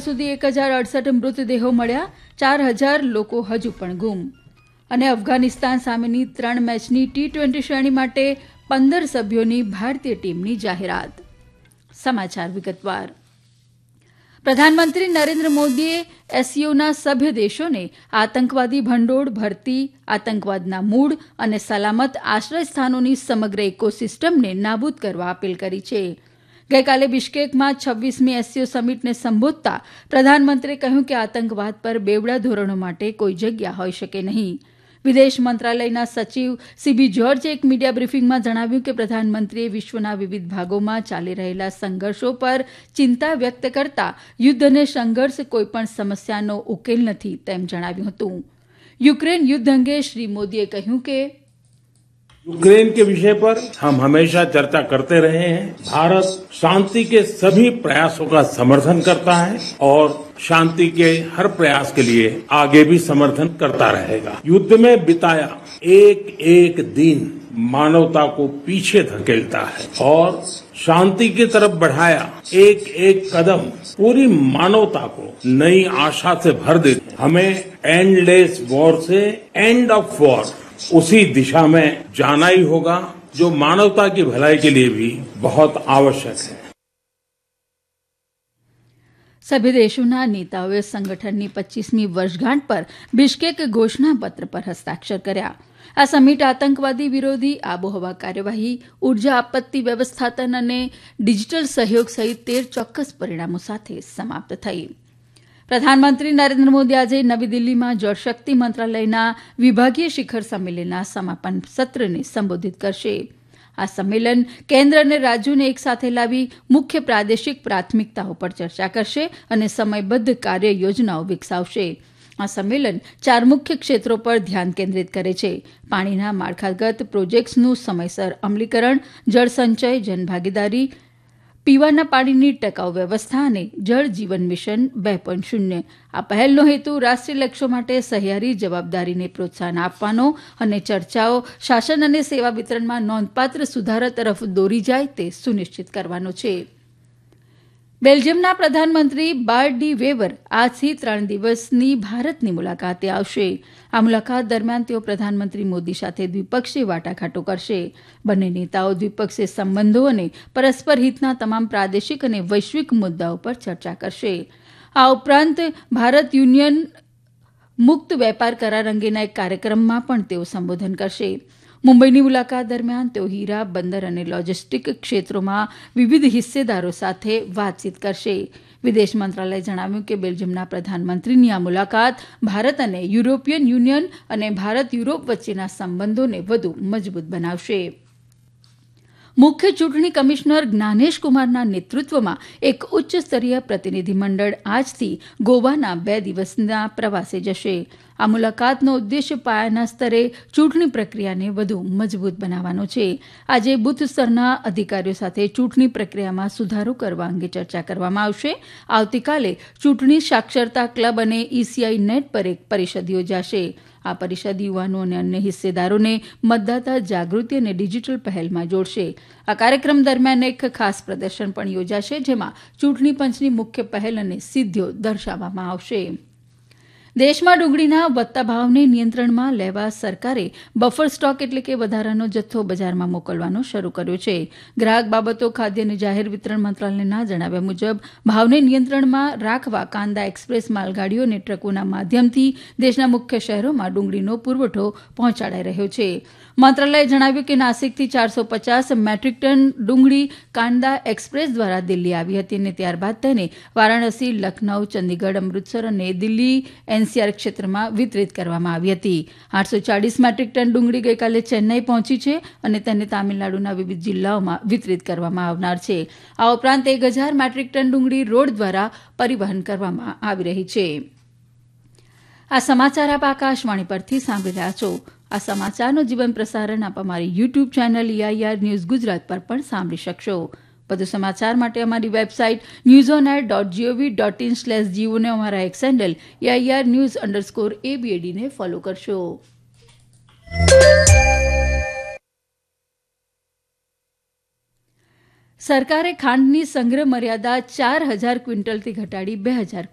સુધી 1068 મૃતદેહો મળ્યા, 4000 લોકો હજુ પણ ગુમ. અને અફઘાનિસ્તાન સામેની 3 મેચની T20 શ્રેણી માટે 15 સભ્યોની ભારતીય ટીમની જાહેરાત. સમાચાર વિગતવાર. પ્રધાનમંત્રી નરેન્દ્ર મોદીએ એસસીઓના સભ્ય દેશોને આતંકવાદી ભંડોળ, ભરતી, આતંકવાદના મૂળ અને સલામત આશ્રયસ્થાનોની સમગ્ર ઇકોસિસ્ટમને નાબૂદ કરવા અપીલ કરી છે. ગઈકાલે બિશ્કેકમાં 26મી એસસીઓ સમિટને સંબોધતા પ્રધાનમંત્રીએ કહ્યું કે આતંકવાદ પર બેવડા ધોરણો માટે કોઈ જગ્યા હોઈ શકે નહીં. વિદેશ મંત્રાલયના સચિવ સીબી જ્યોર્જે એક મીડિયા બ્રીફિંગમાં જણાવ્યું કે પ્રધાનમંત્રીએ વિશ્વના વિવિધ ભાગોમાં ચાલી રહેલા સંઘર્ષો પર ચિંતા વ્યક્ત કરતા યુદ્ધ અને સંઘર્ષ કોઈપણ સમસ્યાનો ઉકેલ નથી તેમ જણાવ્યું હતું. યુક્રેન યુદ્ધ અંગે શ્રી મોદીએ કહ્યું કે यूक्रेन के विषय पर हम हमेशा चर्चा करते रहे हैं. भारत शांति के सभी प्रयासों का समर्थन करता है और शांति के हर प्रयास के लिए आगे भी समर्थन करता रहेगा. युद्ध में बिताया एक एक दिन मानवता को पीछे धकेलता है और शांति की तरफ बढ़ाया एक एक कदम पूरी मानवता को नई आशा से भर देते हैं. हमें एंडलेस वॉर से एंड ऑफ वॉर उसी दिशा में जाना ही होगा जो मानवता की भलाई के लिए भी बहुत आवश्यक है. સભ્ય દેશોના નેતાઓએ સંગઠનની 25મી વર્ષગાંઠ પર બિશ્કેક ઘોષણાપત્ર પર હસ્તાક્ષર કર્યા. આ સમિટ આતંકવાદી વિરોધી, આબોહવા કાર્યવાહી, ઉર્જા આપત્તિ વ્યવસ્થાપન અને ડિજીટલ સહયોગ સહિત 13 ચોક્કસ પરિણામો સાથે સમાપ્ત થઈ. પ્રધાનમંત્રી નરેન્દ્ર મોદી આજે નવી દિલ્હીમાં જળશક્તિ મંત્રાલયના વિભાગીય શિખર સંમેલનના સમાપન સત્રને સંબોધિત કરશે. આ સંમેલન કેન્દ્ર અને રાજ્યોને એકસાથે લાવી મુખ્ય પ્રાદેશિક પ્રાથમિકતાઓ પર ચર્ચા કરશે અને સમયબદ્ધ કાર્ય યોજનાઓ વિકસાવશે. આ સંમેલન 4 મુખ્ય ક્ષેત્રો પર ધ્યાન કેન્દ્રિત કરે છે: પાણીના માળખાગત પ્રોજેક્ટ્સનું સમયસર અમલીકરણ, જળસંચય, જનભાગીદારી, પીવાના પાણીની ટકાઉ વ્યવસ્થા અને જળ જીવન મિશન 2.0. આ પહેલનો હેતુ રાષ્ટ્રીય લક્ષ્યો માટે સહિયારી જવાબદારીને પ્રોત્સાહન આપવાનો અને ચર્ચાઓ શાસન અને સેવા વિતરણમાં નોંધપાત્ર સુધારા તરફ દોરી જાય તે સુનિશ્ચિત કરવાનો છે. બેલ્જિયમના પ્રધાનમંત્રી બાર્ટ ડી વેવર આજથી 3 દિવસની ભારતની મુલાકાતે આવશે. આ મુલાકાત દરમિયાન તેઓ પ્રધાનમંત્રી મોદી સાથે દ્વિપક્ષીય વાટાઘાટો કરશે. બંને નેતાઓ દ્વિપક્ષીય સંબંધો અને પરસ્પર હિતના તમામ પ્રાદેશિક અને વૈશ્વિક મુદ્દાઓ પર ચર્ચા કરશે. આ ઉપરાંત ભારત યુનિયન મુક્ત વેપાર કરાર અંગેના એક કાર્યક્રમમાં પણ તેઓ સંબોધન કરશે. મુંબઈની મુલાકાત દરમિયાન તેઓ હીરા, બંદર અને લોજિસ્ટિક ક્ષેત્રોમાં વિવિધ હિસ્સેદારો સાથે વાતચીત કરશે. વિદેશ મંત્રાલયે જણાવ્યું કે બેલ્જિયમના પ્રધાનમંત્રીની આ મુલાકાત ભારત અને યુરોપિયન યુનિયન અને ભારત યુરોપ વચ્ચેના સંબંધોને વધુ મજબૂત બનાવશે. મુખ્ય ચૂંટણી કમિશનર જ્ઞાનેશ કુમારના નેતૃત્વમાં એક ઉચ્ચસ્તરીય પ્રતિનિધિમંડળ આજથી ગોવાના 2 દિવસના પ્રવાસે જશે. આ મુલાકાતનો ઉદ્દેશ્ય પાયાના સ્તરે ચૂંટણી પ્રક્રિયાને વધુ મજબૂત બનાવવાનો છે. આજે બુથ સ્તરના અધિકારીઓ સાથે ચૂંટણી પ્રક્રિયામાં સુધારો કરવા અંગે ચર્ચા કરવામાં આવશે. આવતીકાલે ચૂંટણી સાક્ષરતા ક્લબ અને ઇસીઆઈ નેટ પર એક પરિષદ યોજાશે. આ પરિષદ યુવાનો અને અન્ય હિસ્સેદારોને મતદાતા જાગૃતિ અને ડિજીટલ પહેલમાં જોડશે. આ કાર્યક્રમ દરમિયાન એક ખાસ પ્રદર્શન પણ યોજાશે, જેમાં ચૂંટણી પંચની મુખ્ય પહેલ અને સિદ્ધિઓ દર્શાવવામાં આવશે. દેશમાં ડુંગળીના વધતા ભાવને નિયંત્રણમાં લેવા સરકારે બફર સ્ટોક એટલે કે વધારાનો જથ્થો બજારમાં મોકલવાનો શરૂ કર્યો છે. ગ્રાહક બાબતો, ખાદ્ય અને જાહેર વિતરણ મંત્રાલયના જણાવ્યા મુજબ ભાવને નિયંત્રણમાં રાખવા કાંદા એક્સપ્રેસ માલગાડીઓ અને ટ્રકોના માધ્યમથી દેશના મુખ્ય શહેરોમાં ડુંગળીનો પુરવઠો પહોંચાડાઈ રહ્યો છે. મંત્રાલયે જણાવ્યું કે નાસિકથી 450 મેટ્રિક ટન ડુંગળી કાંદા એક્સપ્રેસ દ્વારા દિલ્હી આવી હતી અને ત્યારબાદ તેને વારાણસી, લખનઉ, ચંદીગઢ, અમૃતસર અને દિલ્હી એનસીઆર ક્ષેત્રમાં વિતરિત કરવામાં આવી હતી. 840 મેટ્રિક ટન ડુંગળી ગઈકાલે ચેન્નાઈ પહોંચી છે અને તેને તામિલનાડુના વિવિધ જિલ્લાઓમાં વિતરિત કરવામાં આવનાર છે. આ ઉપરાંત 1000 મેટ્રિક ટન ડુંગળી રોડ દ્વારા પરિવહન કરવામાં આવી રહી છે. આ સમાચાર આપ આકાશવાણી પરથી સાંભળી રહ્યા છો. આ સમાચારનું જીવન પ્રસારણ આપ અમારી YouTube channel EIR news Gujarat પર પણ સાંભળી શકશો. વધુ સમાચાર માટે અમારી વેબસાઇટ newsonair.gov.in/geo ને અમારા એક્સ હેન્ડલ AIR_news_ABAD ને ફોલો કરશો. સરકારે ખાંડની સંગ્રહ મર્યાદા 4000 ક્વિન્ટલથી ઘટાડી 2000